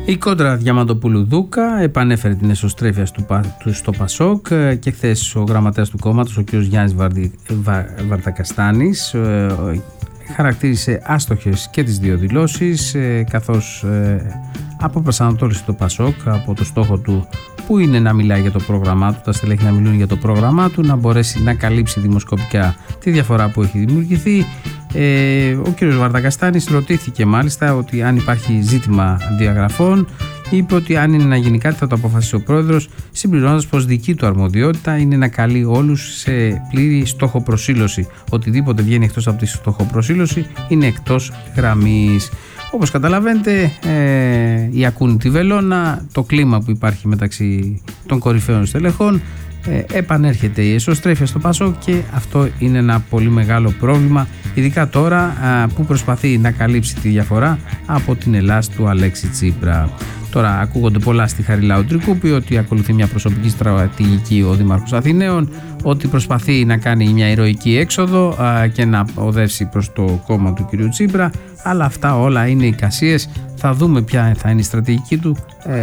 Η κόντρα Διαμαντοπούλου-Δούκα επανέφερε την εσωστρέφεια στο Πασόκ και χθες ο γραμματέας του κόμματος, ο κ. Γιάννης Βαρτακαστάνης, χαρακτήρισε άστοχες και τις δύο δηλώσεις, καθώς αποπροσανατόλισε το Πασόκ από το στόχο του, που είναι να μιλάει για το πρόγραμμά του, τα στελέχη να μιλούν για το πρόγραμμά του, να μπορέσει να καλύψει δημοσκοπικά τη διαφορά που έχει δημιουργηθεί. Ο κ. Βαρτακαστάνης ρωτήθηκε μάλιστα ότι αν υπάρχει ζήτημα διαγραφών. Είπε ότι αν είναι να γίνει κάτι θα το αποφασίσει ο πρόεδρος, συμπληρώνοντας πως δική του αρμοδιότητα είναι να καλεί όλους σε πλήρη στόχοπροσήλωση. Οτιδήποτε βγαίνει εκτός από τη στόχοπροσήλωση είναι εκτός γραμμής. Όπως καταλαβαίνετε, η ακούνητη βελόνα, το κλίμα που υπάρχει μεταξύ των κορυφαίων στελεχών, επανέρχεται η εσωστρέφεια στο Πασόκ και αυτό είναι ένα πολύ μεγάλο πρόβλημα, ειδικά τώρα που προσπαθεί να καλύψει τη διαφορά από την Ελλάς του Αλέξη Τσίπρα. Τώρα ακούγονται πολλά στη Χαριλάου Τρικούπη, ότι ακολουθεί μια προσωπική στρατηγική ο Δήμαρχος Αθηναίων, ότι προσπαθεί να κάνει μια ηρωική έξοδο και να οδεύσει προς το κόμμα του κ. Τσίπρα, αλλά αυτά όλα είναι εικασίες. Θα δούμε ποια θα είναι η στρατηγική του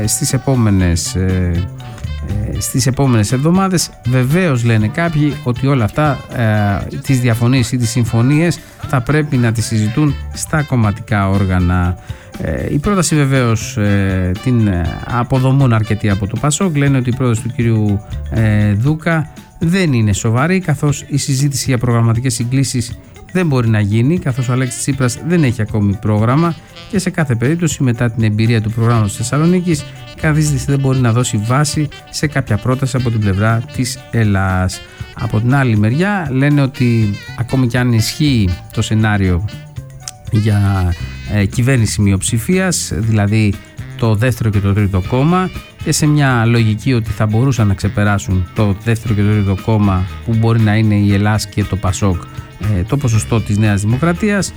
στις επόμενες εβδομάδες. Βεβαίως λένε κάποιοι ότι όλα αυτά, τις διαφωνίες ή τις συμφωνίες, θα πρέπει να τις συζητούν στα κομματικά όργανα. Η πρόταση βεβαίως την αποδομούν αρκετοί από το Πασόκ. Λένε ότι η πρόταση του κυρίου Δούκα δεν είναι σοβαρή, καθώς η συζήτηση για προγραμματικές συγκλήσεις δεν μπορεί να γίνει, καθώς ο Αλέξης Τσίπρας δεν έχει ακόμη πρόγραμμα και σε κάθε περίπτωση, μετά την εμπειρία του προγράμματος της Θεσσαλονίκης, κάθε συζήτηση δεν μπορεί να δώσει βάση σε κάποια πρόταση από την πλευρά της Ελλάς. Από την άλλη μεριά λένε ότι ακόμη και αν ισχύει το σενάριο για κυβέρνηση μειοψηφίας, δηλαδή το δεύτερο και το τρίτο κόμμα, και σε μια λογική ότι θα μπορούσαν να ξεπεράσουν το δεύτερο και το τρίτο κόμμα, που μπορεί να είναι η Ελλάς και το Πασόκ, το ποσοστό της Νέας Δημοκρατίας,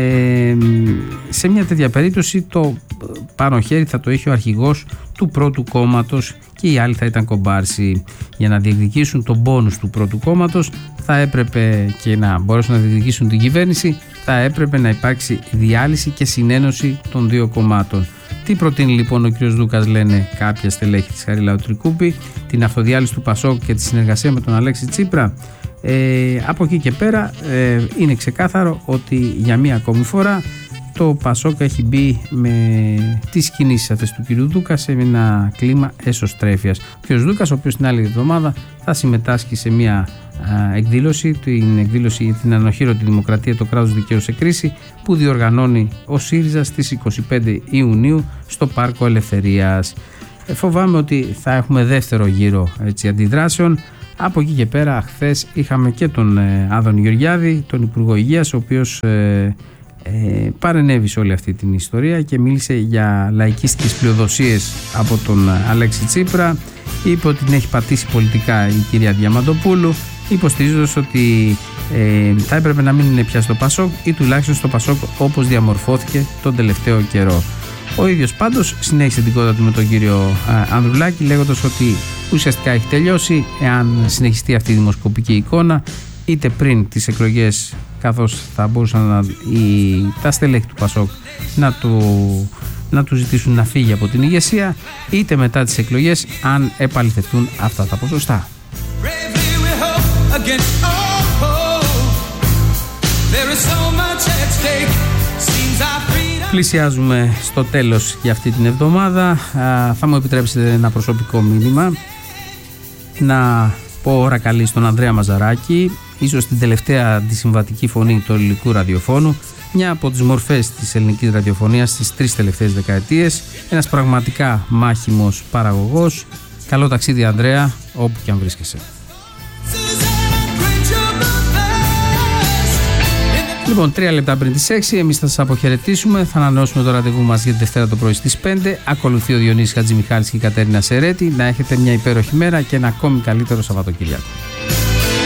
σε μια τέτοια περίπτωση το πάνω χέρι θα το έχει ο αρχηγός του πρώτου κόμματος και οι άλλοι θα ήταν κομπάρσι. Για να διεκδικήσουν τον μπόνους του πρώτου κόμματος θα έπρεπε, και να μπορέσουν να διεκδικήσουν την κυβέρνηση, θα έπρεπε να υπάρξει διάλυση και συνένωση των δύο κομμάτων. Τι προτείνει λοιπόν ο κ. Δούκας, λένε κάποια στελέχη της Χαριλάου Τρικούπη? Την αυτοδιάλυση του Πασόκ και τη συνεργασία με τον Αλέξη Τσίπρα. Από εκεί και πέρα είναι ξεκάθαρο ότι για μία ακόμη φορά το Πασόκ έχει μπει με τις κινήσεις αυτές του κ. Δούκα σε ένα κλίμα εσωστρέφειας. Ο κ. Δούκας, ο οποίος την άλλη εβδομάδα θα συμμετάσχει σε μια εκδήλωση, την εκδήλωση για την ανοχήρωτη δημοκρατία, το κράτος δικαίου σε κρίση, που διοργανώνει ο ΣΥΡΙΖΑ στις 25 Ιουνίου στο Πάρκο Ελευθερίας. Φοβάμαι ότι θα έχουμε δεύτερο γύρο αντιδράσεων. Από εκεί και πέρα, χθες είχαμε και τον Άδωνη Γεωργιάδη, τον Υπουργό Υγείας, ο οποίος παρενέβη σε όλη αυτή την ιστορία και μίλησε για λαϊκίστικες πλειοδοσίες από τον Αλέξη Τσίπρα. Είπε ότι την έχει πατήσει πολιτικά η κυρία Διαμαντοπούλου, υποστηρίζοντας ότι θα έπρεπε να μην είναι πια στο Πασόκ, ή τουλάχιστον στο Πασόκ όπως διαμορφώθηκε τον τελευταίο καιρό. Ο ίδιος πάντως συνέχισε την κόντρα του με τον κύριο Ανδρουλάκη, λέγοντας ότι ουσιαστικά έχει τελειώσει. Εάν συνεχιστεί αυτή η δημοσκοπική εικόνα, είτε πριν τις εκλογές, καθώς θα μπορούσαν τα στελέχη του Πασόκ να του ζητήσουν να φύγει από την ηγεσία, είτε μετά τις εκλογές, αν επαληθευτούν αυτά τα ποσοστά. Πλησιάζουμε στο τέλος για αυτή την εβδομάδα. Θα μου επιτρέψετε ένα προσωπικό μήνυμα, να πω ώρα καλή στον Ανδρέα Μαζαράκη, ίσως την τελευταία αντισυμβατική φωνή του ελληνικού ραδιοφώνου, μια από τις μορφές της ελληνικής ραδιοφωνίας στις 3 τελευταίες δεκαετίες, ένας πραγματικά μάχημος παραγωγός. Καλό ταξίδι, Ανδρέα, όπου και αν βρίσκεσαι. Λοιπόν, 3 λεπτά πριν τις 6, εμείς θα σας αποχαιρετήσουμε. Θα ανανεώσουμε το ραντεβού μας για τη Δευτέρα το πρωί στις 5. Ακολουθεί ο Διονύσης Χατζημιχάλης και η Κατέρινα Σερέτη. Να έχετε μια υπέροχη μέρα και ένα ακόμη καλύτερο Σαββατοκύριακο.